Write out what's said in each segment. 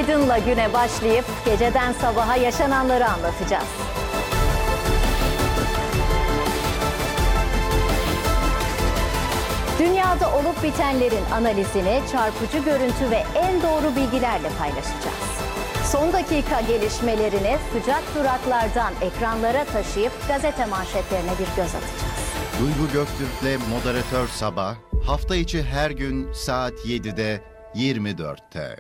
Günaydın'la güne başlayıp geceden sabaha yaşananları anlatacağız. Dünyada olup bitenlerin analizini çarpıcı görüntü ve en doğru bilgilerle paylaşacağız. Son dakika gelişmelerini sıcak duraklardan ekranlara taşıyıp gazete manşetlerine bir göz atacağız. Duygu Göktürk'le Moderatör Sabah, hafta içi her gün saat 7'de 24'te.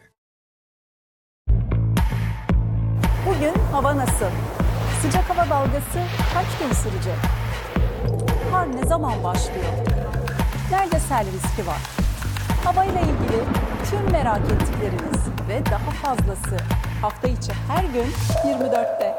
Bugün hava nasıl? Sıcak hava dalgası kaç gün sürecek? Kar ne zaman başlıyor? Nerede sel riski var? Havayla ilgili tüm merak ettikleriniz ve daha fazlası hafta içi her gün 24'te.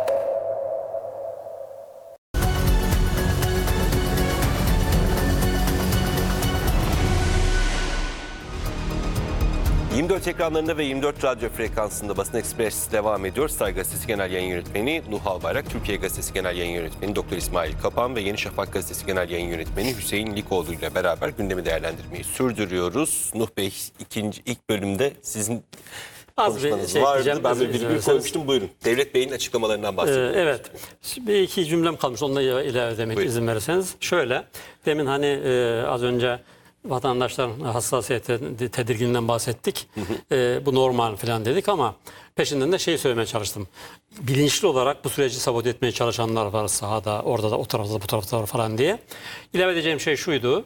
...24 ekranlarında ve 24 radyo frekansında Basın Ekspres devam ediyor. Star Gazetesi Genel Yayın Yönetmeni Nuh Albayrak, Türkiye Gazetesi Genel Yayın Yönetmeni Dr. İsmail Kapan ve Yeni Şafak Gazetesi Genel Yayın Yönetmeni Hüseyin Likoğlu ile beraber gündemi değerlendirmeyi sürdürüyoruz. Nuh Bey, ilk bölümde sizin konuşmanız vardı. Ben bir virgül koymuştum. Buyurun. Devlet Bey'in açıklamalarından bahsediyoruz. Evet. Bir iki cümlem kalmış. Onunla ilave demek izin verirseniz. Şöyle, demin hani az önce vatandaşların hassasiyeti, tedirginliğinden bahsettik. Bu normal falan dedik ama peşinden de şeyi söylemeye çalıştım. Bilinçli olarak bu süreci sabote etmeye çalışanlar var sahada, orada da, o tarafta da, bu tarafta da falan diye. İlave edeceğim şey şuydu.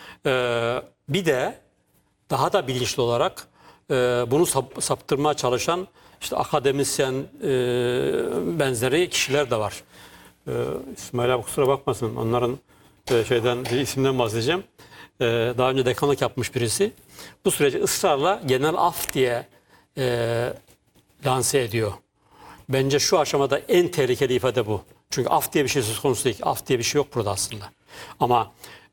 Bir de daha da bilinçli olarak bunu saptırmaya çalışan işte akademisyen benzeri kişiler de var. İsmail abi kusura bakmasın, onların şeyden bir isimden bahsedeceğim. Daha önce dekanlık yapmış birisi. Bu süreci ısrarla genel af diye lanse ediyor. Bence şu aşamada en tehlikeli ifade bu. Çünkü af diye bir şey söz konusu değil. Af diye bir şey yok burada aslında. Ama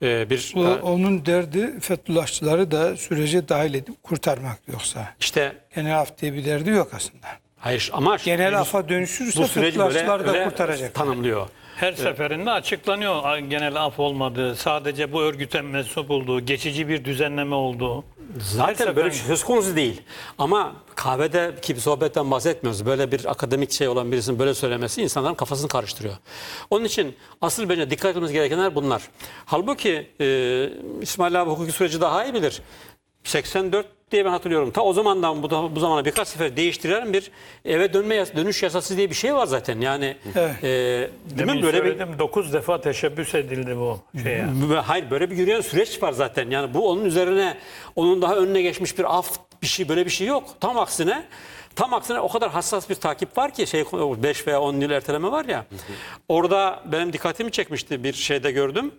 onun derdi Fethullahçıları da sürece dahil edip kurtarmak, yoksa işte genel af diye bir derdi yok aslında. hayır ama Genel afa dönüşürse bu süreci Fethullahçıları da öyle kurtaracak. tanımlıyor. Her seferinde açıklanıyor genel af olmadığı, sadece bu örgüte mensup olduğu, geçici bir düzenleme olduğu. Zaten böyle bir şey söz konusu değil. Ama kahvedeki bir sohbetten bahsetmiyoruz. Böyle bir akademik şey olan birisinin böyle söylemesi insanların kafasını karıştırıyor. Onun için asıl bence dikkat etmemiz gerekenler bunlar. Halbuki İsmail abi hukuki süreci daha iyi bilir. 84 diye ben hatırlıyorum. Ta o zamandan bu zamana birkaç sefer değiştirilen bir eve dönüş yasası diye bir şey var zaten. Yani Demin böyle söyledim, 9 defa teşebbüs edildi bu şeye. Hayır, böyle bir yürüyen süreç var zaten. Yani bu onun üzerine, onun daha önüne geçmiş bir af, bir şey, böyle bir şey yok. Tam aksine o kadar hassas bir takip var ki 5 veya 10 yıl erteleme var ya. Orada benim dikkatimi çekmişti, bir şeyde gördüm.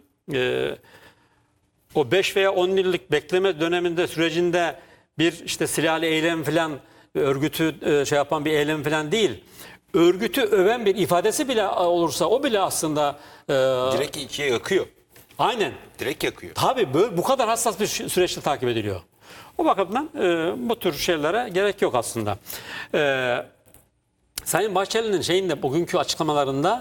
O 5 veya 10 yıllık bekleme döneminde, sürecinde bir işte silahlı eylem falan, örgütü şey yapan bir eylem falan değil. Örgütü öven bir ifadesi bile olursa o bile aslında Direkt ikiye yakıyor. aynen. Direkt yakıyor. Tabii bu kadar hassas bir süreçte takip ediliyor. O bakımdan bu tür şeylere gerek yok aslında. Sayın Bahçeli'nin bugünkü açıklamalarında